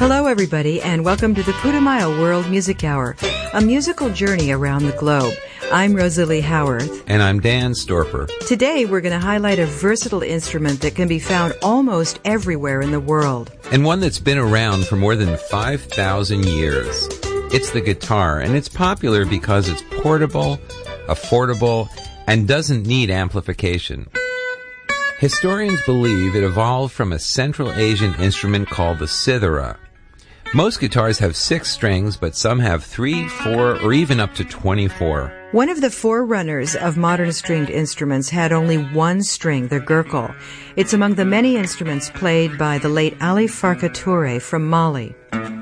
Hello, everybody, and welcome to the Putumayo World Music Hour, a musical journey around the globe. I'm Rosalie Howarth. And I'm Dan Storper. Today, we're going to highlight a versatile instrument that can be found almost everywhere in the world. And one that's been around for more than 5,000 years. It's the guitar, and it's popular because it's portable, affordable, and doesn't need amplification. Historians believe it evolved from a Central Asian instrument called the cithara. Most guitars have 6 strings, but some have 3, 4, or even up to 24. One of the forerunners of modern stringed instruments had only 1 string, the gurkel. It's among the many instruments played by the late Ali Farka Touré from Mali.